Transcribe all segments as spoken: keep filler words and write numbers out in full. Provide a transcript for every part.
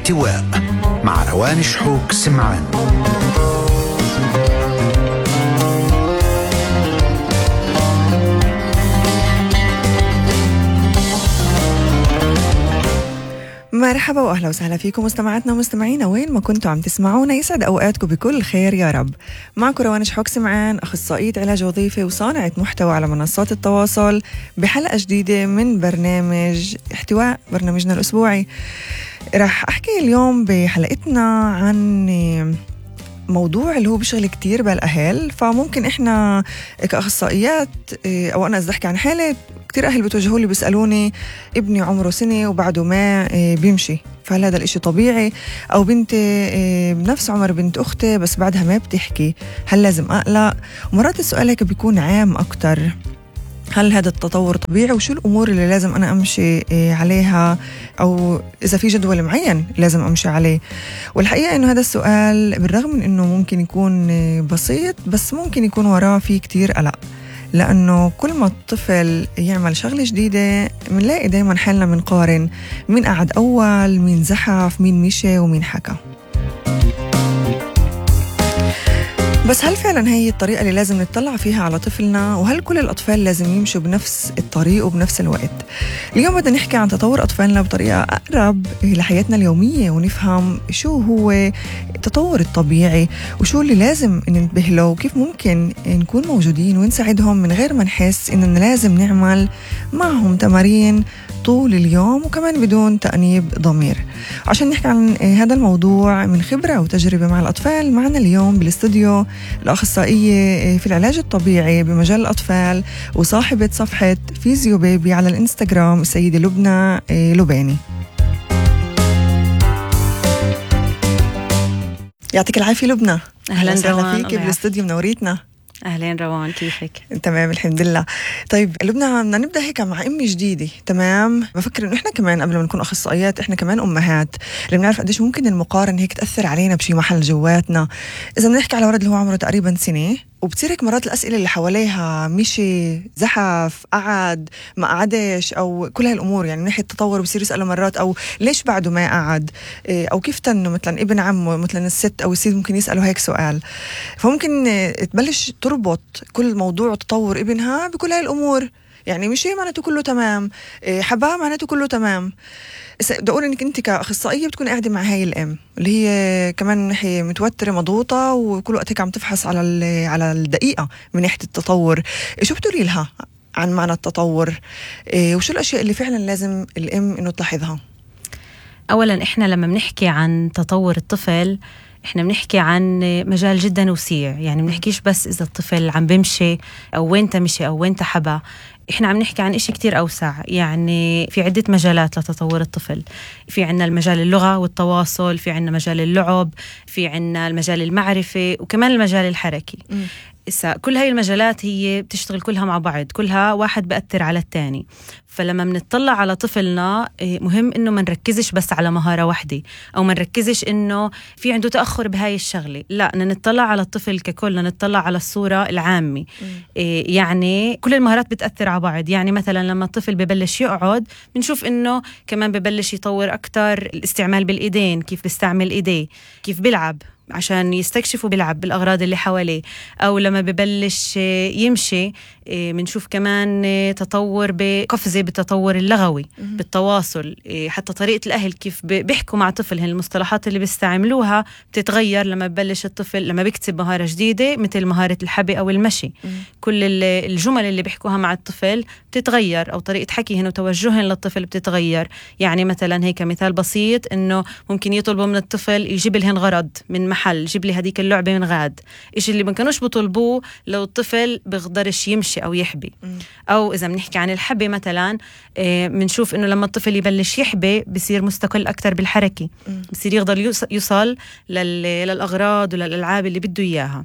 الاحتواء مع روان شحوك سمعان. مرحبا واهلا وسهلا فيكم مستمعاتنا ومستمعينا وين ما كنتوا عم تسمعونا. يسعد اوقاتكم بكل خير يا رب. معكم روان شحوك سمعان، اخصائيه علاج وظيفي وصانعه محتوى على منصات التواصل، بحلقه جديده من برنامج احتواء، برنامجنا الاسبوعي. راح احكي اليوم بحلقتنا عن موضوع اللي هو بيشغل كتير بالاهل، فممكن احنا كاخصائيات او انا اذا احكي عن حالي، كتير أهل بتوجهوا لي بيسألوني ابني عمره سنة وبعده ما بيمشي، فهل هذا الاشي طبيعي؟ أو بنتي بنفس عمر بنت أختي بس بعدها ما بتحكي، هل لازم أقلق؟ ومرات السؤال هيك بيكون عام أكتر، هل هذا التطور طبيعي؟ وشو الأمور اللي لازم أنا أمشي عليها، أو إذا في جدول معين لازم أمشي عليه؟ والحقيقة إنه هذا السؤال بالرغم من إنه ممكن يكون بسيط بس ممكن يكون وراه فيه كتير قلق، لأنه كل ما الطفل يعمل شغلة جديدة منلاقي دايما حالنا منقارن مين قعد أول، مين زحف، مين مشي ومين حكى. بس هل فعلا هي الطريقة اللي لازم نتطلع فيها على طفلنا؟ وهل كل الأطفال لازم يمشوا بنفس الطريق وبنفس الوقت؟ اليوم بدنا نحكي عن تطور أطفالنا بطريقة أقرب لحياتنا اليومية، ونفهم شو هو التطور الطبيعي وشو اللي لازم ننتبه له، وكيف ممكن نكون موجودين ونساعدهم من غير ما نحس إننا لازم نعمل معهم تمارين طول اليوم وكمان بدون تأنيب ضمير. عشان نحكي عن هذا الموضوع من خبرة وتجربة مع الأطفال، معنا اليوم بالاستوديو الأخصائية في العلاج الطبيعي بمجال الأطفال وصاحبة صفحة فيزيو بيبي على الإنستغرام، السيدة لبنى لباني. يعطيك العافية لبنى. أهلا وسهلا فيك بالاستوديو، منوريتنا. أهلين روان، كيفك؟ تمام الحمد لله. طيب لبنى، بدنا نبدأ هيك مع أمي جديدة. تمام، بفكر إنه إحنا كمان قبل ما نكون أخصائيات إحنا كمان أمهات اللي بنعرف قديش ممكن المقارنة هيك تأثر علينا بشي محل جواتنا. إذا بنحكي على ولد اللي هو عمره تقريبا سنة وبتصير هيك مرات الأسئلة اللي حواليها مشي، زحف، قعد، ما قعدش، أو كل هالأمور، يعني من ناحية التطور بصير يسأله مرات أو ليش بعده ما قعد، أو كيف تنه مثلا ابن عمه مثلا الست أو السيد ممكن يسأله هيك سؤال. فممكن تبلش تربط كل موضوع تطور ابنها بكل هاي الأمور، يعني مشي معناته كله تمام، حباه معناته كله تمام. بدي أقول إنك أنت كأخصائية بتكون قاعدة مع هاي الأم اللي هي كمان من ناحية متوترة مضغوطة وكل وقتك عم تفحص على على الدقيقة من ناحية التطور. شو بتقولي لها عن معنى التطور؟ وشو الأشياء اللي فعلا لازم الأم إنه تلاحظها؟ أولا إحنا لما بنحكي عن تطور الطفل إحنا بنحكي عن مجال جدا وسيع، يعني بنحكيش بس إذا الطفل عم بمشي أو وين تمشي أو وين تحبى، إحنا عم نحكي عن إشي كتير أوسع. يعني في عدة مجالات لتطور الطفل، في عنا المجال اللغة والتواصل، في عنا مجال اللعب، في عنا المجال المعرفي، وكمان المجال الحركي. م. إسا كل هاي المجالات هي بتشتغل كلها مع بعض، كلها واحد بأثر على التاني. فلما منطلع على طفلنا مهم إنه ما نركزش بس على مهارة واحدة، أو ما نركزش إنه في عنده تأخر بهاي الشغلة، لا، نطلع على الطفل ككل، نطلع على الصورة العامة. يعني كل المهارات بتأثر على بعض. يعني مثلا لما الطفل ببلش يقعد بنشوف إنه كمان ببلش يطور أكتر الاستعمال بالإيدين، كيف بيستعمل إيديه، كيف بيلعب عشان يستكشفوا بيلعب بالأغراض اللي حواليه. أو لما ببلش يمشي بنشوف كمان تطور بقفزة بالتطور اللغوي، بالتواصل، حتى طريقة الأهل كيف بيحكوا مع طفلهم، المصطلحات اللي بيستعملوها بتتغير لما ببلش الطفل لما بيكتب مهارة جديدة مثل مهارة الحبي أو المشي. كل الجمل اللي بيحكوها مع الطفل بتتغير، أو طريقة حكيهن وتوجههن للطفل بتتغير. يعني مثلا هيك مثال بسيط، إنه ممكن يطلبوا من الطفل يجيب لهن غرض من محل، جيب لي هديك اللعبة من غاد، إيش اللي ما كانوش بطلبوه لو الطفل بيقدرش يمشي أو يحبي. م. أو إذا بنحكي عن الحبي مثلا، بنشوف إنه لما الطفل يبلش يحبي بصير مستقل أكتر بالحركة، بصير يقدر يوصل للأغراض وللألعاب اللي بده إياها.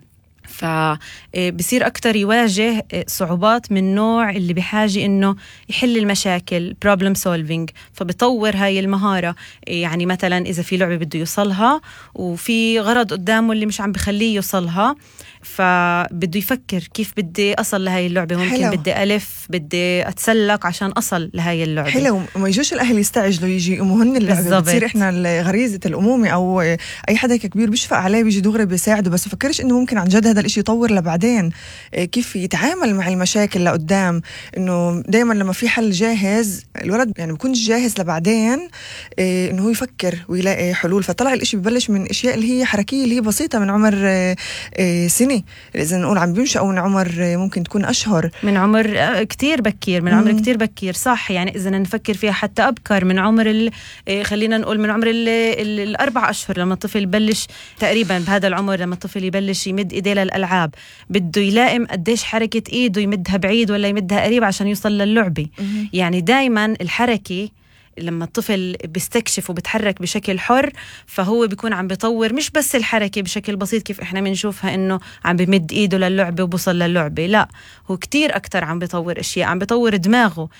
فبصير أكتر يواجه صعوبات من نوع اللي بحاجة إنه يحل المشاكل problem solving، فبطور هاي المهارة. يعني مثلا إذا في لعبة بده يوصلها وفي غرض قدامه اللي مش عم بخليه يوصلها، فبده يفكر كيف بدي أصل لهاي اللعبة، ممكن حلو. بدي ألف، بدي أتسلق عشان أصل لهاي اللعبة. حلو، وما يجوش الأهل يستعجلوا يجي يقوموهن اللعبة بالزبط. بتصير إحنا غريزة الأمومة أو أي حدا كبير بيشفق عليه بيجي دغري بيساعده، بس فكرش إنه ممكن عن جد هذا الإشي يطور لبعدين كيف يتعامل مع المشاكل لقدام. إنه دايما لما في حل جاهز الولد يعني بيكونش جاهز لبعدين إنه هو يفكر ويلاقي حلول. فطلع الإشي ببلش من أشياء اللي هي حركية اللي هي بسيطة من عمر سنة، إذا نقول عم بيمشي، أو من عمر ممكن تكون أشهر، من عمر كتير بكير، من عمر كتير بكير صح. يعني إذا نفكر فيها حتى أبكر من عمر خلينا نقول من عمر الأربع أشهر، لما الطفل يبلش تقريبا بهذا العمر، لما الطفل يبلش يمد إيديه للألعاب بده يلائم قديش حركة إيده يمدها بعيد ولا يمدها قريب عشان يوصل للعبة. يعني دايما الحركة لما الطفل بيستكشف وبتحرك بشكل حر، فهو بيكون عم بيطور مش بس الحركة بشكل بسيط كيف إحنا بنشوفها إنه عم بمد إيده للعبة وبوصل للعبة، لا، هو كتير أكتر عم بيطور أشياء، عم بيطور دماغه.